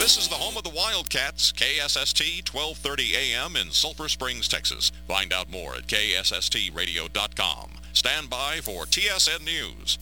This is the home of the Wildcats, KSST 1230 AM in Sulphur Springs, Texas. Find out more at ksstradio.com. Stand by for TSN News.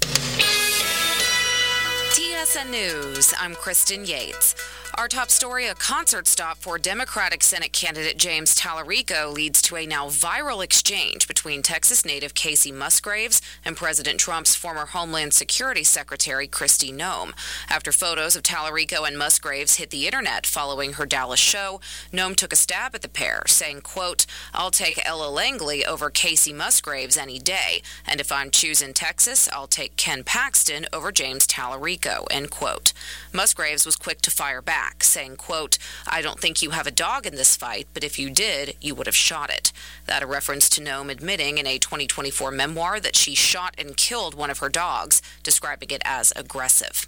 TSN News, I'm Kristen Yates. Our top story, a concert stop for Democratic Senate candidate James Tallarico leads to a now viral exchange between Texas native Casey Musgraves and President Trump's former Homeland Security Secretary Kristi Noem. After photos of Tallarico and Musgraves hit the internet following her Dallas show, Noem took a stab at the pair, saying, quote, "I'll take Ella Langley over Casey Musgraves any day, and if I'm choosing Texas, I'll take Ken Paxton over James Tallarico," end quote. Musgraves was quick to fire back, saying, quote, "I don't think you have a dog in this fight, but if you did, you would have shot it." That a reference to Noem admitting in a 2024 memoir that she shot and killed one of her dogs, describing it as aggressive.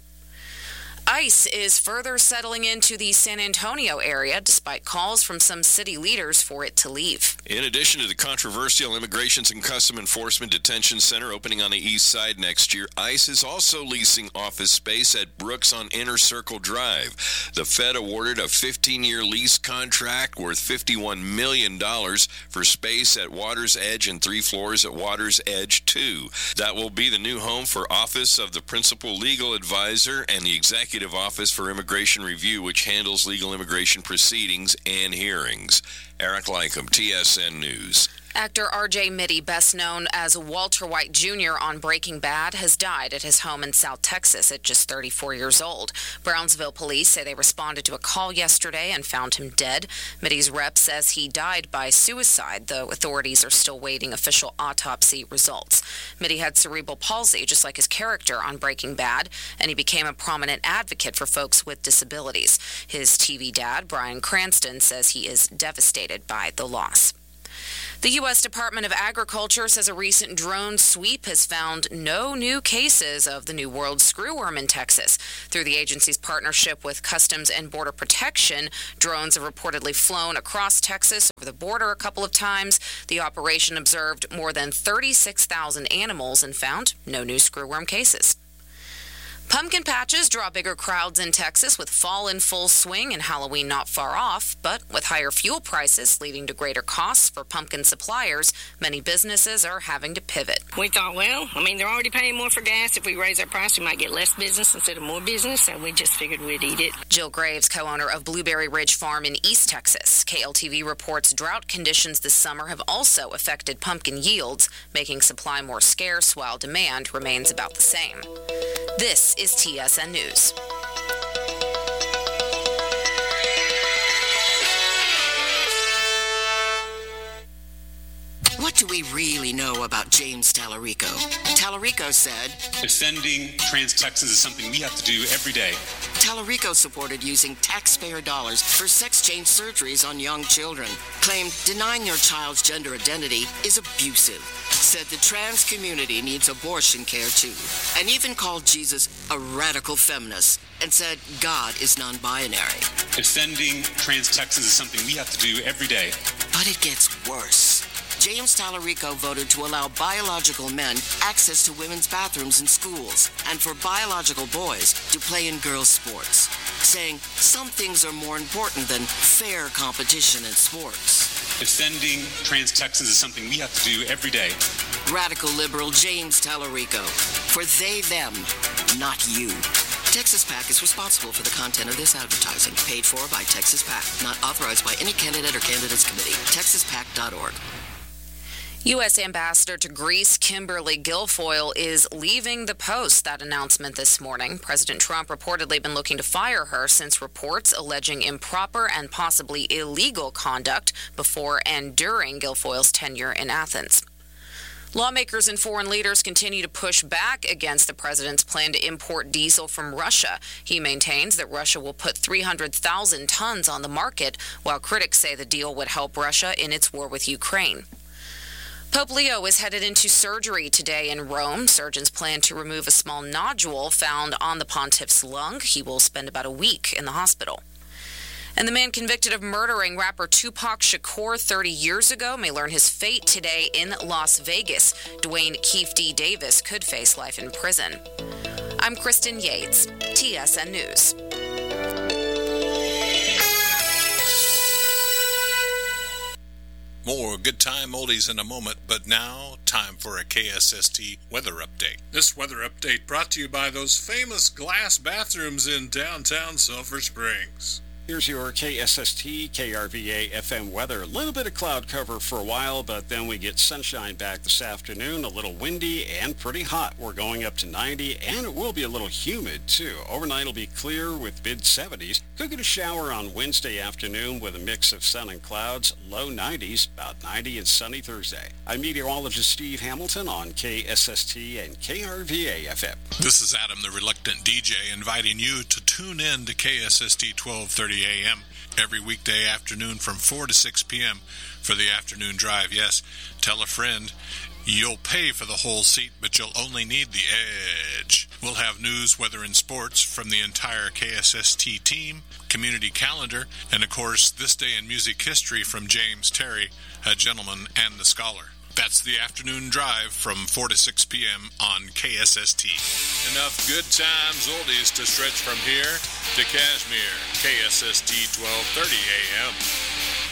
ICE is further settling into the San Antonio area despite calls from some city leaders for it to leave. In addition to the controversial Immigration and Customs Enforcement Detention Center opening on the east side next year, ICE is also leasing office space at Brooks on Inner Circle Drive. The Fed awarded a 15-year lease contract worth $51 million for space at Water's Edge and 3 floors at Water's Edge 2. That will be the new home for Office of the Principal Legal Advisor and the Executive Office for Immigration Review, which handles legal immigration proceedings and hearings. Eric Lycum, TSN News. Actor R.J. Mitty, best known as Walter White Jr. on Breaking Bad, has died at his home in South Texas at just 34 years old. Brownsville police say they responded to a call yesterday and found him dead. Mitty's rep says he died by suicide, though authorities are still waiting official autopsy results. Mitty had cerebral palsy, just like his character on Breaking Bad, and he became a prominent advocate for folks with disabilities. His TV dad, Bryan Cranston, says he is devastated by the loss. The U.S. Department of Agriculture says a recent drone sweep has found no new cases of the New World screwworm in Texas. Through the agency's partnership with Customs and Border Protection, drones have reportedly flown across Texas over the border a couple of times. The operation observed more than 36,000 animals and found no new screwworm cases. Pumpkin patches draw bigger crowds in Texas with fall in full swing and Halloween not far off, but with higher fuel prices leading to greater costs for pumpkin suppliers, many businesses are having to pivot. We thought, they're already paying more for gas. If we raise our price, we might get less business instead of more business, so we just figured we'd eat it. Jill Graves, co-owner of Blueberry Ridge Farm in East Texas. KLTV reports drought conditions this summer have also affected pumpkin yields, making supply more scarce while demand remains about the same. This is TSN News. What do we really know about James Tallarico? Tallarico said, "Defending trans Texans is something we have to do every day." Tallarico supported using taxpayer dollars for sex change surgeries on young children. Claimed denying your child's gender identity is abusive. Said the trans community needs abortion care too. And even called Jesus a radical feminist and said God is non-binary. Defending trans Texans is something we have to do every day. But it gets worse. James Tallarico voted to allow biological men access to women's bathrooms in schools and for biological boys to play in girls' sports, saying some things are more important than fair competition in sports. Defending trans Texans is something we have to do every day. Radical liberal James Tallarico. For they, them, not you. Texas PAC is responsible for the content of this advertising, paid for by Texas PAC, not authorized by any candidate or candidates committee. TexasPAC.org. U.S. Ambassador to Greece Kimberly Guilfoyle is leaving the post. That announcement this morning. President Trump reportedly been looking to fire her since reports alleging improper and possibly illegal conduct before and during Guilfoyle's tenure in Athens. Lawmakers and foreign leaders continue to push back against the president's plan to import diesel from Russia. He maintains that Russia will put 300,000 tons on the market, while critics say the deal would help Russia in its war with Ukraine. Pope Leo is headed into surgery today in Rome. Surgeons plan to remove a small nodule found on the pontiff's lung. He will spend about a week in the hospital. And the man convicted of murdering rapper Tupac Shakur 30 years ago may learn his fate today in Las Vegas. Dwayne Keefe D. Davis could face life in prison. I'm Kristen Yates, TSN News. good time oldies in a moment, but now, time for a KSST weather update. This weather update brought to you by those famous glass bathrooms in downtown Sulphur Springs. Here's your KSST, KRVA FM weather. A little bit of cloud cover for a while, but then we get sunshine back this afternoon. A little windy and pretty hot. We're going up to 90, and it will be a little humid, too. Overnight will be clear with mid-70s. Could get a shower on Wednesday afternoon with a mix of sun and clouds. Low 90s, about 90 and sunny Thursday. I'm meteorologist Steve Hamilton on KSST and KRVA FM. This is Adam, the Reluctant DJ, inviting you to tune in to KSST 1230 a.m. every weekday afternoon from 4 to 6 p.m. for the afternoon drive. Yes, tell a friend. You'll pay for the whole seat, but you'll only need the edge. We'll have news, weather, and sports from the entire KSST team, community calendar, and, of course, This Day in Music History from James Terry, a gentleman and a scholar. That's the afternoon drive from 4 to 6 p.m. on KSST. Enough good times oldies to stretch from here to Kashmir. KSST 1230 a.m.